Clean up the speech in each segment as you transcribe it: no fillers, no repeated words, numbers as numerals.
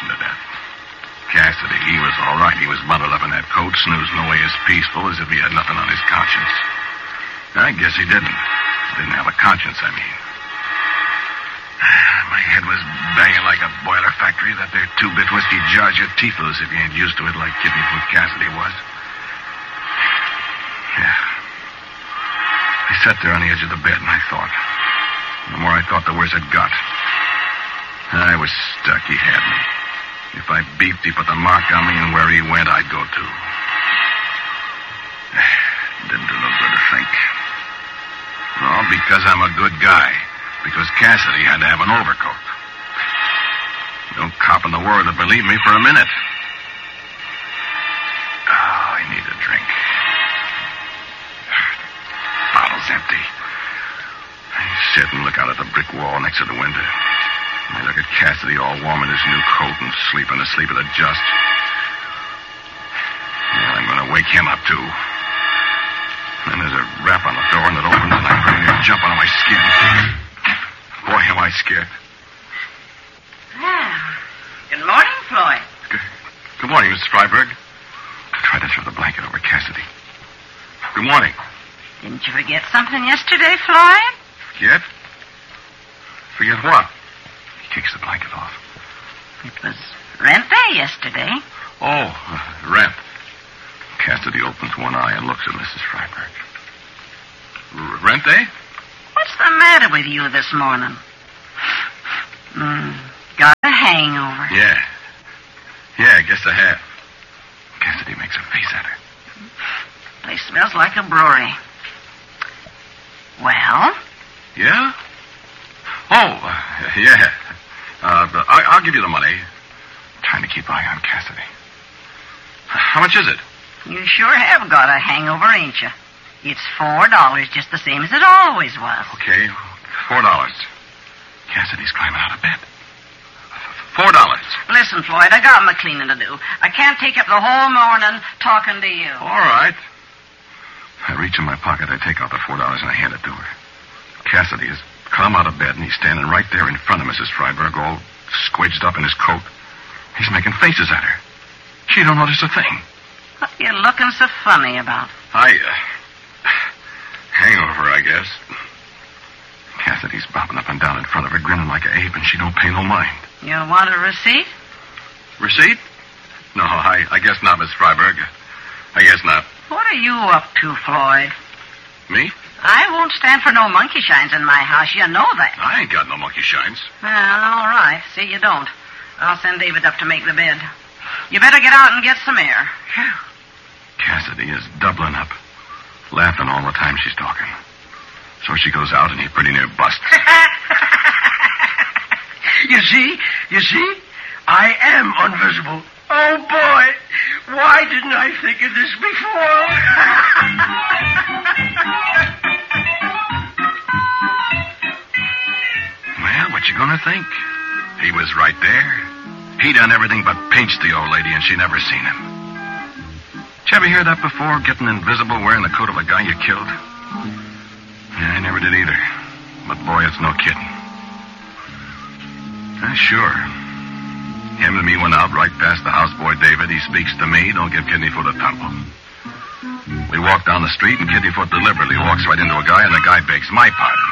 starvation to death. Cassidy, he was all right. He was bundled up in that coat, snoozing away as peaceful as if he had nothing on his conscience. I guess he didn't. Didn't have a conscience, I mean. My head was banging like a boiler factory. That there two-bit whiskey jars your teeth loose if you ain't used to it like Kidneyfoot Cassidy was. Yeah. I sat there on the edge of the bed and I thought. The more I thought, the worse it got. I was stuck. He had me. If I beeped, he put the mark on me, and where he went, I'd go too. Didn't do no good to think. All because I'm a good guy. Because Cassidy had to have an overcoat. No cop in the world would believe me for a minute. Oh, I need a drink. Bottle's empty. I sit and look out at the brick wall next to the window. I look at Cassidy all warm in his new coat and sleeping the sleep of the just. Well, I'm going to wake him up, too. Then there's a rap on the door and it opens and I pretty near jump out of my skin. Boy, am I scared. Well, good morning, Floyd. Good morning, Mrs. Freiberg. I tried to throw the blanket over Cassidy. Good morning. Didn't you forget something yesterday, Floyd? Forget? Forget what? He takes the blanket off. It was rent day yesterday. Oh, rent. Cassidy opens one eye and looks at Mrs. Freiberg. Rent day? What's the matter with you this morning? Got a hangover. Yeah, I guess I have. Cassidy makes a face at her. Place smells like a brewery. Well? Yeah? Oh, yeah. I'll give you the money. I'm trying to keep eye on Cassidy. How much is it? You sure have got a hangover, ain't you? It's $4, just the same as it always was. Okay, $4. Cassidy's climbing out of bed. $4. Listen, Floyd, I got my cleaning to do. I can't take up the whole morning talking to you. All right. I reach in my pocket, I take out the $4 and I hand it to her. Cassidy has come out of bed and he's standing right there in front of Mrs. Freiberg, all squidged up in his coat. He's making faces at her. She don't notice a thing. What are you looking so funny about? Hangover, I guess. Cassidy's bopping up and down in front of her, grinning like an ape, and she don't pay no mind. You want a receipt? Receipt? No, I guess not, Miss Freiberg. I guess not. What are you up to, Floyd? Me? I won't stand for no monkey shines in my house. You know that. I ain't got no monkey shines. Well, all right. See, you don't. I'll send David up to make the bed. You better get out and get some air. Cassidy is doubling up, laughing all the time she's talking. So she goes out and he pretty near busts. You see? I am invisible. Oh, boy. Why didn't I think of this before? Well, what you gonna think? He was right there. He done everything but pinch the old lady, and she never seen him. Did you ever hear that before, getting invisible wearing the coat of a guy you killed? Yeah, I never did either. But, boy, it's no kidding. Sure. Him and me went out right past the houseboy David. He speaks to me. Don't give Kidneyfoot a tumble. We walk down the street, and Kidneyfoot deliberately walks right into a guy, and the guy begs my pardon.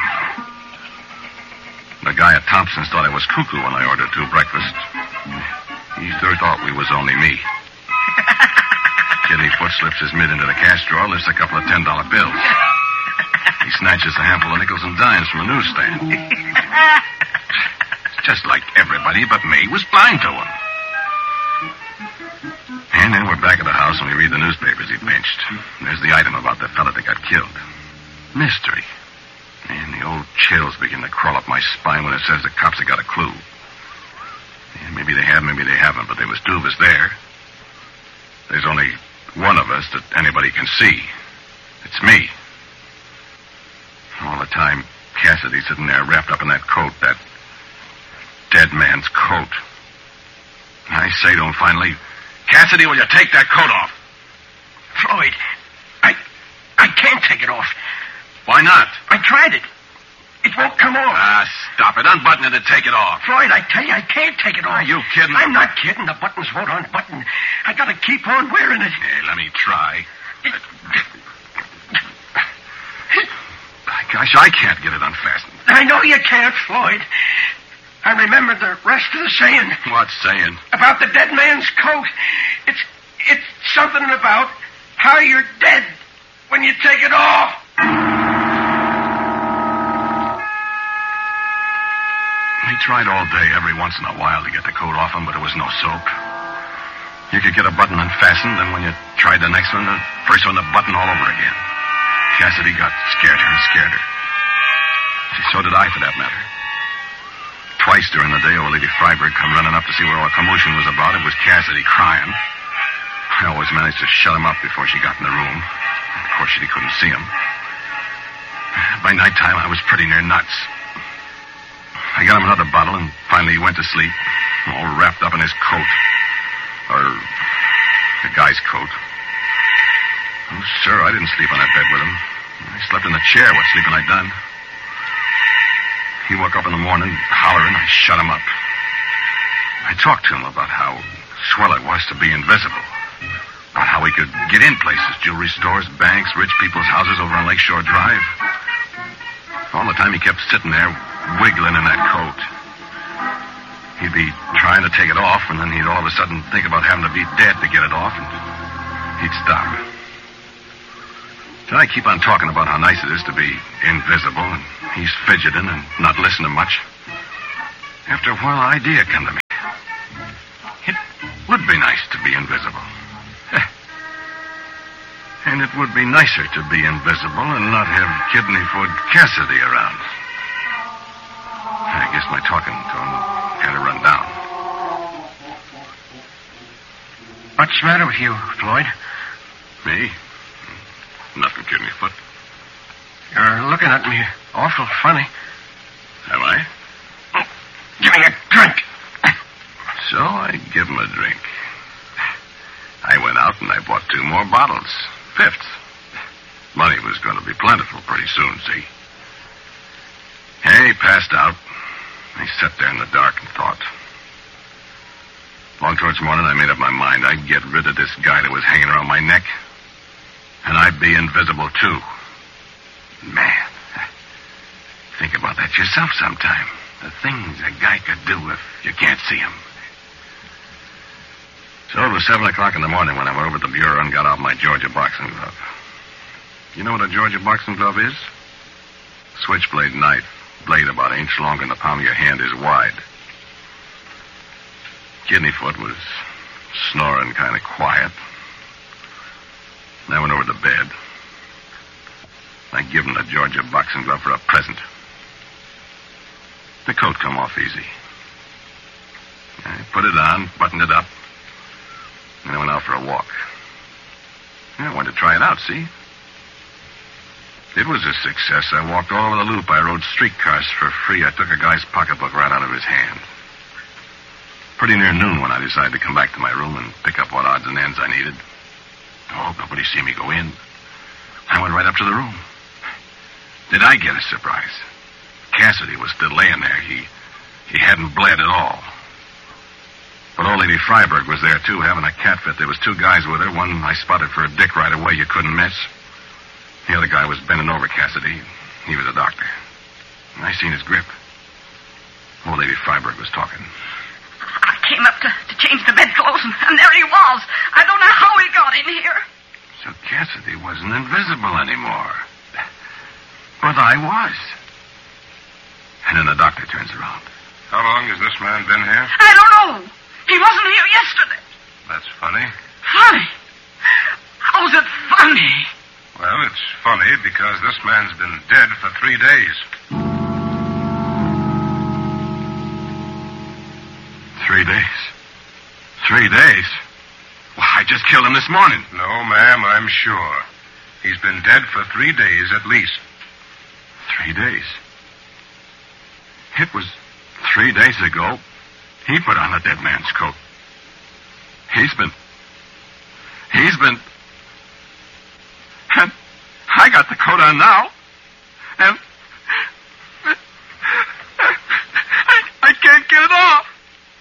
The guy at Thompson's thought I was cuckoo when I ordered 2 breakfast. He sure thought we was only me. Kidneyfoot slips his mid into the cash drawer, lifts a couple of $10 bills. He snatches a handful of nickels and dimes from a newsstand. Just like everybody but me was blind to him. And then we're back at the house and we read the newspapers he pinched. There's the item about the fella that got killed. Mystery. And the old chills begin to crawl up my spine when it says the cops have got a clue. And maybe they have, maybe they haven't, but there was 2 of us there. There's only one of us that anybody can see. It's me. All the time, Cassidy's sitting there wrapped up in that coat, that dead man's coat. I say to him finally, Cassidy, will you take that coat off? Floyd, I can't take it off. Why not? I tried it. It won't come off. Ah, stop it. Unbutton it and take it off. Floyd, I tell you, I can't take it off. Are you kidding? I'm not kidding. The buttons won't unbutton. I gotta keep on wearing it. Hey, let me try. Gosh, I can't get it unfastened. I know you can't, Floyd. I remember the rest of the saying. What saying? About the dead man's coat. It's something about how you're dead when you take it off. He tried all day, every once in a while, to get the coat off him, but there was no soap. You could get a button unfastened, and when you tried the next one, the first one, the button all over again. Cassidy got scareder and scareder. So did I, for that matter. Twice during the day, old Lady Freiberg come running up to see what all the commotion was about. It was Cassidy crying. I always managed to shut him up before she got in the room. Of course, she couldn't see him. By nighttime, I was pretty near nuts. I got him another bottle, and finally he went to sleep, all wrapped up in his coat. Or the guy's coat. Oh, sir, I didn't sleep on that bed with him. I slept in the chair. What sleeping I'd done. He woke up in the morning, hollering. I shut him up. I talked to him about how swell it was to be invisible. About how he could get in places, jewelry stores, banks, rich people's houses over on Lakeshore Drive. All the time he kept sitting there, wiggling in that coat. He'd be trying to take it off, and then he'd all of a sudden think about having to be dead to get it off, and he'd stop. So I keep on talking about how nice it is to be invisible, and he's fidgeting and not listening much. After a while, an idea came to me. It would be nice to be invisible. And it would be nicer to be invisible and not have Kidneyfoot Cassidy around. I guess my talking to him had to run down. What's the matter with you, Floyd? Me? Nothing, Kidneyfoot. You're looking at me awful funny. Am I? Oh, give me a drink. So I give him a drink. I went out and I bought 2 more bottles. 5th. Money was going to be plentiful pretty soon, see? He passed out. I sat there in the dark and thought. Long towards morning, I made up my mind I'd get rid of this guy that was hanging around my neck. And I'd be invisible, too. Man, think about that yourself sometime. The things a guy could do if you can't see him. So it was 7 o'clock in the morning when I went over to the bureau and got out my Georgia boxing glove. You know what a Georgia boxing glove is? Switchblade knife. Blade about an inch long and the palm of your hand is wide. Kidneyfoot was snoring kind of quiet. And I went over to bed. I give him the Georgia boxing glove for a present. The coat come off easy. I put it on, buttoned it up, and I went out for a walk. I wanted to try it out, see? It was a success. I walked all over the loop. I rode streetcars for free. I took a guy's pocketbook right out of his hand. Pretty near noon when I decided to come back to my room and pick up what odds and ends I needed. Oh, nobody see me go in. I went right up to the room. Did I get a surprise? Cassidy was still laying there. He hadn't bled at all. But old Lady Freiberg was there, too, having a cat fit. There was 2 guys with her. One I spotted for a dick right away. You couldn't miss. The other guy was bending over Cassidy. He was a doctor. And I seen his grip. Old Lady Freiberg was talking. I came up to change the bedclothes, and there he was. I don't know how he got in here. So Cassidy wasn't invisible anymore. But I was. And then the doctor turns around. How long has this man been here? I don't know. He wasn't here yesterday. That's funny. Funny? How's it funny? Well, it's funny because this man's been dead for 3 days. 3 days? 3 days? Well, I just killed him this morning. No, ma'am, I'm sure. He's been dead for 3 days at least. 3 days? It was 3 days ago he put on a dead man's coat. He's been... And I got the coat on now. And get off.